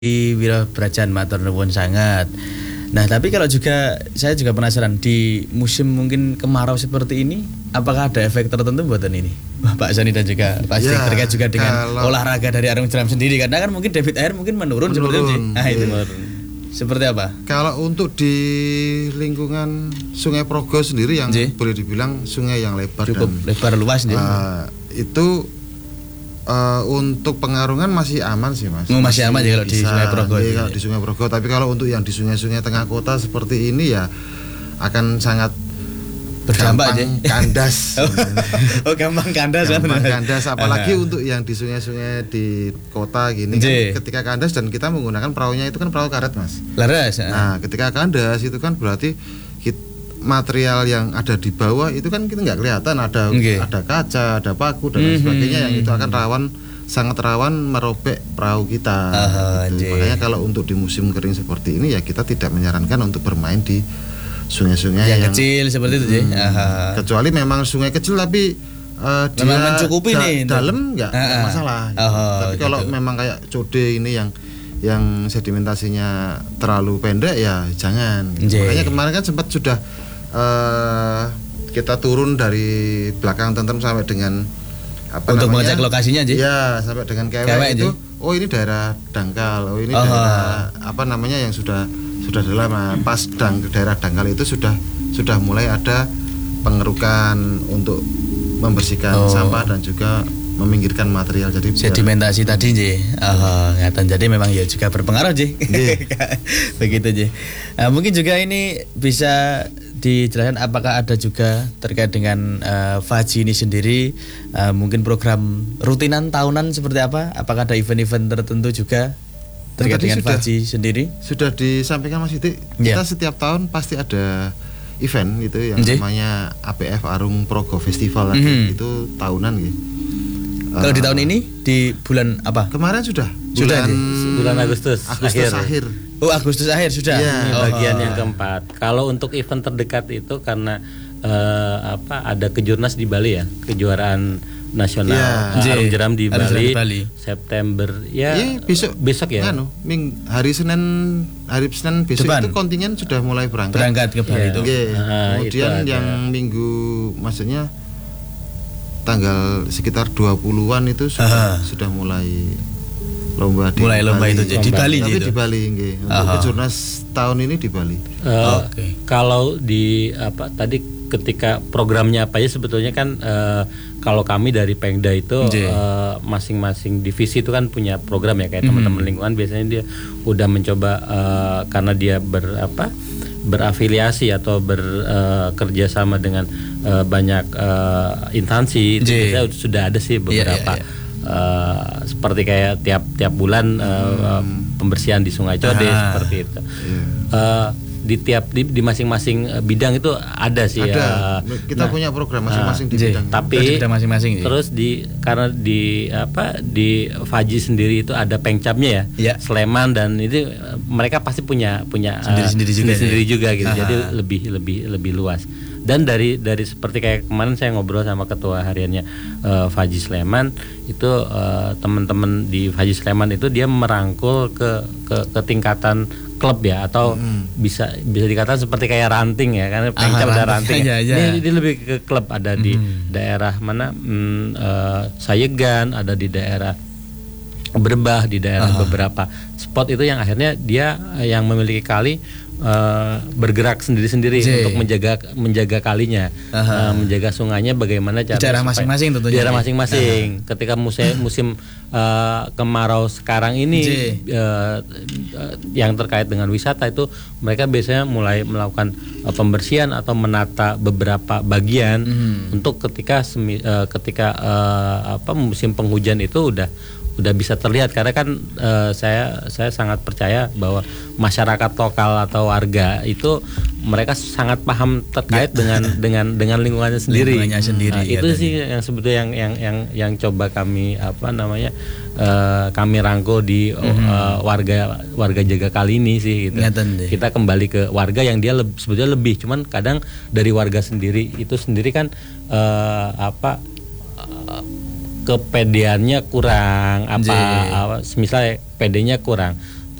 Wira Brajan matur nuwun sangat. Nah, tapi kalau juga saya juga penasaran di musim mungkin kemarau seperti ini, apakah ada efek tertentu buatan ini? Wah, Pak Sani dan juga Pak Stik terkait juga dengan olahraga dari Arung Jeram sendiri, karena kan mungkin debit air mungkin menurun seperti itu. Nah, itu seperti apa? Kalau untuk di lingkungan Sungai Progo sendiri yang boleh dibilang sungai yang lebar cukup dan lebar luas itu untuk pengarungan masih aman sih Mas. Masih aman ya kalau di Sungai Progo. Kalau di Sungai Progo, tapi kalau untuk yang di sungai-sungai tengah kota seperti ini ya akan sangat berdampak aja. Kandas. Gampang kandas kan. Gampang kandas, apalagi untuk yang di sungai-sungai di kota gini kan, ketika kandas dan kita menggunakan perahunya itu kan perahu karet Mas. Laras. Nah, ketika kandas itu kan berarti material yang ada di bawah itu kan kita nggak kelihatan, ada kaca, ada paku dan lain sebagainya yang itu akan sangat rawan merobek perahu kita. Gitu. Makanya kalau untuk di musim kering seperti ini ya kita tidak menyarankan untuk bermain di sungai-sungai yang kecil seperti itu sih. Kecuali memang sungai kecil tapi dia mencukupi nih dalam nggak masalah. Tapi kalau memang kayak Code ini yang sedimentasinya terlalu pendek ya jangan. Makanya kemarin kan sempat sudah kita turun dari belakang Tentrem sampai dengan untuk mengecek lokasinya aja. Ya, sampai dengan Kewek itu. Oh, ini daerah dangkal. Oh, ini daerah yang sudah dalam. Pas daerah dangkal itu sudah mulai ada pengerukan untuk membersihkan sampah dan juga meminggirkan material, jadi sedimentasi tadi Ji. Ngatan, jadi memang ya juga berpengaruh Ji. Begitu Ji. Mungkin juga ini bisa dijelaskan apakah ada juga terkait dengan Faji ini sendiri, mungkin program rutinan tahunan seperti apa? Apakah ada event-event tertentu juga terkait dengan Faji sendiri? Sudah disampaikan Mas Siti. Kita setiap tahun pasti ada event itu yang namanya APF Arung Progo Festival itu tahunan gitu. Kalau di tahun ini di bulan apa? Kemarin sudah bulan Agustus akhir. Oh, Agustus akhir sudah. Ini bagian yang keempat. Kalau untuk event terdekat itu karena ada kejurnas di Bali ya, kejuaraan nasional Arung Jeram di Bali September ya. Besok ya. Hari Senin besok itu kontingen sudah mulai berangkat ke Bali itu. Kemudian yang minggu maksudnya tanggal sekitar 20-an itu sudah mulai lomba di Bali. Itu di Bali tapi di Bali nggih. Untuk kejurnas tahun ini di Bali. Kalau di tadi ketika programnya apa ya sebetulnya kan kalau kami dari Pengda itu masing-masing divisi itu kan punya program ya, kayak teman-teman lingkungan biasanya dia udah mencoba karena dia berafiliasi atau bekerja sama dengan banyak instansi itu sudah ada sih beberapa seperti kayak tiap bulan pembersihan di Sungai Code seperti itu. Di masing-masing bidang itu ada sih. Kita punya program masing-masing di bidang. Tapi masing-masing. Terus karena di Faji sendiri itu ada pengcapnya ya. Sleman dan itu mereka pasti punya sendiri juga gitu. Jadi lebih luas. Dan dari seperti kayak kemarin saya ngobrol sama ketua hariannya Faji Sleman itu teman-teman di Faji Sleman itu dia merangkul ke tingkatan klub ya, atau bisa dikatakan seperti kayak ranting ya, karena pengcap ada ranting. Ini lebih ke klub, ada di daerah mana Sayegan, ada di daerah Berbah, di daerah beberapa spot itu yang akhirnya dia yang memiliki kali bergerak sendiri-sendiri untuk menjaga kalinya, menjaga sungainya, bagaimana cara daerah masing-masing tentunya. Daerah masing-masing. Ketika musim kemarau sekarang ini yang terkait dengan wisata itu mereka biasanya mulai melakukan pembersihan atau menata beberapa bagian untuk ketika musim penghujan itu udah bisa terlihat, karena kan saya sangat percaya bahwa masyarakat lokal atau warga itu mereka sangat paham terkait dengan lingkungannya sendiri. Itu sih yang sebetulnya yang coba kami kami rangkul di warga jaga kali ini sih gitu. Kita kembali ke warga yang dia sebetulnya lebih, cuman kadang dari warga sendiri kan kepedeannya kurang, misalnya pedenya kurang.